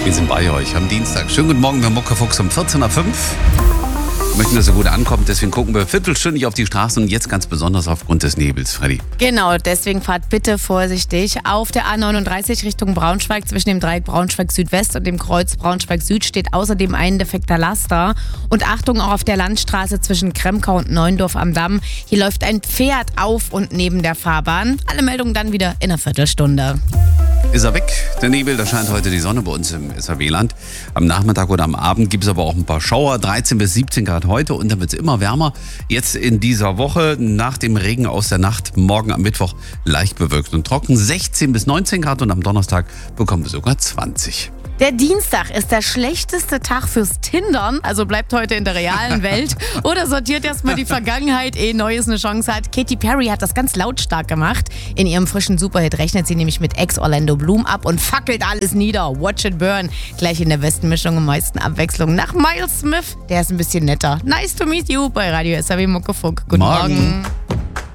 Wir sind bei euch am Dienstag. Schönen guten Morgen, wir haben Muckefuchs um 14.05 Uhr. Wir möchten, dass er gut ankommt, deswegen gucken wir viertelstündig auf die Straßen und jetzt ganz besonders aufgrund des Nebels, Freddy. Genau, deswegen fahrt bitte vorsichtig. Auf der A39 Richtung Braunschweig zwischen dem Dreieck Braunschweig Südwest und dem Kreuz Braunschweig Süd steht außerdem ein defekter Laster. Und Achtung auch auf der Landstraße zwischen Kremkau und Neuendorf am Damm. Hier läuft ein Pferd auf und neben der Fahrbahn. Alle Meldungen dann wieder in einer Viertelstunde. Ist er weg, der Nebel, da scheint heute die Sonne bei uns im SAW-Land. Am Nachmittag oder am Abend gibt es aber auch ein paar Schauer, 13 bis 17 Grad heute und dann wird es immer wärmer. Jetzt in dieser Woche nach dem Regen aus der Nacht, morgen am Mittwoch leicht bewölkt und trocken, 16 bis 19 Grad und am Donnerstag bekommen wir sogar 20. Der Dienstag ist der schlechteste Tag fürs Tindern, also bleibt heute in der realen Welt oder sortiert erstmal die Vergangenheit, ehe Neues eine Chance hat. Katy Perry hat das ganz lautstark gemacht. In ihrem frischen Superhit rechnet sie nämlich mit Ex-Orlando Bloom ab und fackelt alles nieder. Watch it burn. Gleich in der besten Mischung am meisten Abwechslung nach Miles Smith. Der ist ein bisschen netter. Nice to meet you bei Radio SAW Muckefuck. Guten Morgen.